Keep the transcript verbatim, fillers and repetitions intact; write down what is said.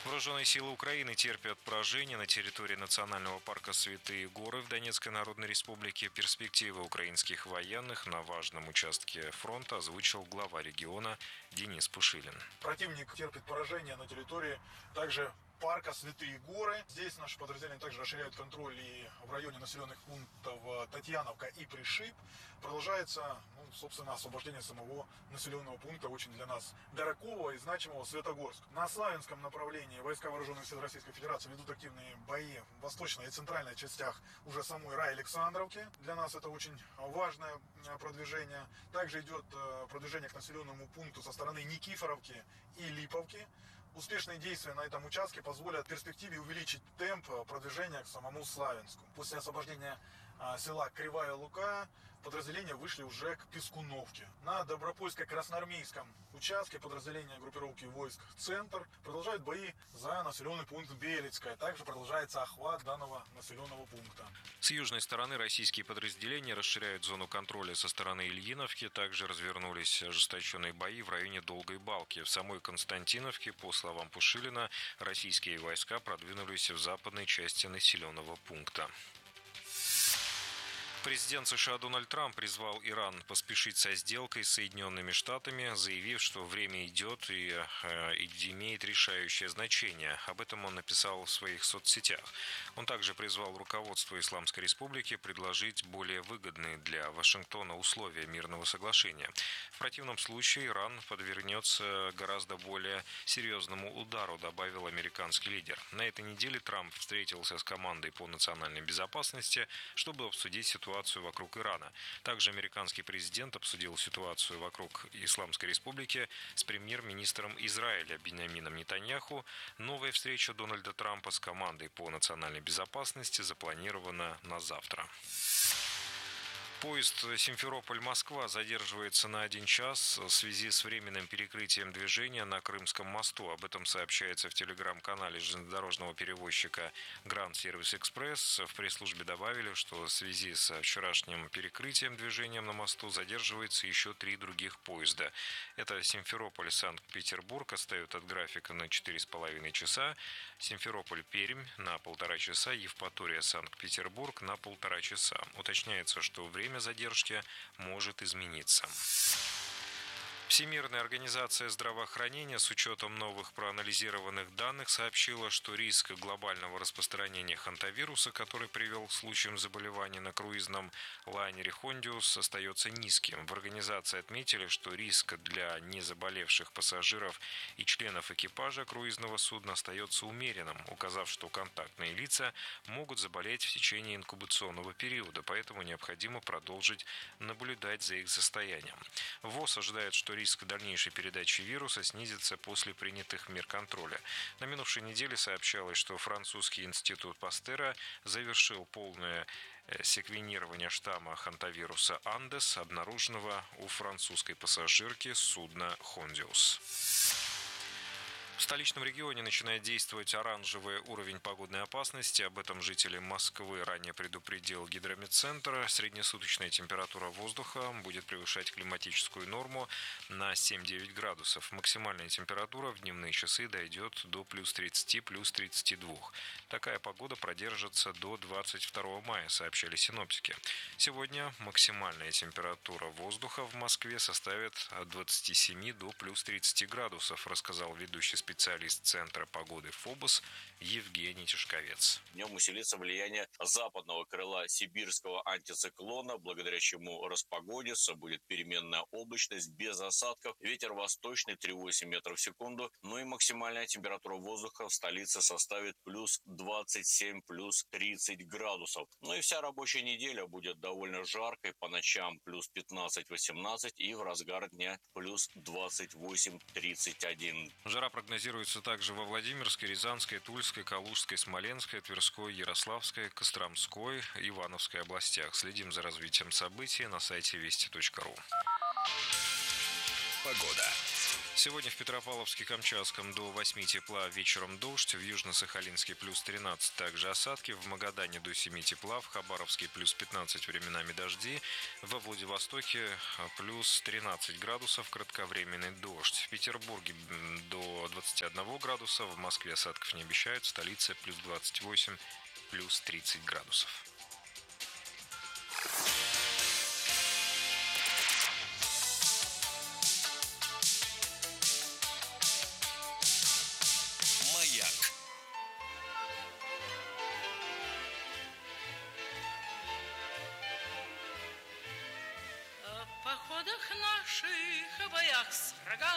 Вооруженные силы Украины терпят поражение на территории национального парка Святые Горы в Донецкой Народной Республике. Перспективы украинских военных на важном участке фронта озвучил глава региона Денис Пушилин. Противник терпит поражение на территории также парка Святые Горы. Здесь наши подразделения также расширяют контроль и в районе населенных пунктов Татьяновка и Пришиб. Продолжается, ну, собственно, освобождение самого населенного пункта, очень для нас дорогого и значимого Светогорск. На Славянском направлении войска Вооруженных сил Российской Федерации ведут активные бои в восточной и центральной частях уже самой Рай-Александровки. Для нас это очень важное продвижение. Также идет продвижение к населенному пункту со стороны Никифоровки и Липовки. Успешные действия на этом участке позволят в перспективе увеличить темп продвижения к самому Славянску. После освобождения а, села Кривая Лука подразделения вышли уже к Пескуновке. На Добропольско-Красноармейском участке подразделения группировки войск «Центр» продолжают бои за населенный пункт Белецкая. Также продолжается охват данного населенного пункта. С южной стороны российские подразделения расширяют зону контроля со стороны Ильиновки. Также развернулись ожесточенные бои в районе Долгой Балки. В самой Константиновке, по словам Пушилина, российские войска продвинулись в западной части населенного пункта. Президент США Дональд Трамп призвал Иран поспешить со сделкой с Соединенными Штатами, заявив, что время идет и, и имеет решающее значение. Об этом он написал в своих соцсетях. Он также призвал руководство Исламской Республики предложить более выгодные для Вашингтона условия мирного соглашения. В противном случае Иран подвергнется гораздо более серьезному удару, добавил американский лидер. На этой неделе Трамп встретился с командой по национальной безопасности, чтобы обсудить ситуацию вокруг Ирана. Также американский президент обсудил ситуацию вокруг Исламской Республики с премьер-министром Израиля Биньямином Нетаньяху. Новая встреча Дональда Трампа с командой по национальной безопасности запланирована на завтра. Поезд Симферополь-Москва задерживается на один час в связи с временным перекрытием движения на Крымском мосту. Об этом сообщается в телеграм-канале железнодорожного перевозчика Grand Service Express. В пресс-службе добавили, что в связи с вчерашним перекрытием движения на мосту задерживается еще три других поезда. Это Симферополь-Санкт-Петербург отстает от графика на четыре с половиной часа, Симферополь-Пермь на полтора часа, Евпатория-Санкт-Петербург на полтора часа. Уточняется, что время задержки может измениться. Всемирная организация здравоохранения с учетом новых проанализированных данных сообщила, что риск глобального распространения хантавируса, который привел к случаям заболевания на круизном лайнере «Хондиус», остается низким. В организации отметили, что риск для незаболевших пассажиров и членов экипажа круизного судна остается умеренным, указав, что контактные лица могут заболеть в течение инкубационного периода, поэтому необходимо продолжить наблюдать за их состоянием. ВОЗ ожидает, что риск дальнейшей передачи вируса снизится после принятых мер контроля. На минувшей неделе сообщалось, что французский институт Пастера завершил полное секвенирование штамма хантавируса Андес, обнаруженного у французской пассажирки судна «Хондиус». В столичном регионе начинает действовать оранжевый уровень погодной опасности. Об этом жители Москвы ранее предупредил Гидрометцентр. Среднесуточная температура воздуха будет превышать климатическую норму на семь-девять градусов. Максимальная температура в дневные часы дойдет до плюс тридцати, плюс тридцати двух. Такая погода продержится до двадцать второго мая, сообщали синоптики. Сегодня максимальная температура воздуха в Москве составит от двадцати семи до плюс тридцати градусов, рассказал ведущий специалист специалист Центра погоды ФОБОС Евгений Тишковец. Днем усилится влияние западного крыла сибирского антициклона, благодаря чему распогодится, будет переменная облачность без осадков, ветер восточный три целых восемь метров в секунду, ну и максимальная температура воздуха в столице составит плюс двадцать семь, плюс тридцать градусов. Ну и вся рабочая неделя будет довольно жаркой, по ночам плюс пятнадцать-восемнадцать и в разгар дня плюс двадцать восемь - тридцать один. Жара прогнозируется также во Владимирской, Рязанской, Тульской, Калужской, Смоленской, Тверской, Ярославской, Костромской, Ивановской областях. Следим за развитием событий на сайте вести точка ру. Погода. Сегодня в Петропавловске-Камчатском до восьми тепла, вечером дождь, в Южно-Сахалинске плюс тринадцать, также осадки, в Магадане до семи тепла, в Хабаровске плюс пятнадцать, временами дожди, во Владивостоке плюс тринадцать градусов, кратковременный дождь, в Петербурге до двадцати одного градуса, в Москве осадков не обещают, столица плюс двадцать восемь, плюс тридцать градусов. В походах наших, в боях с врагами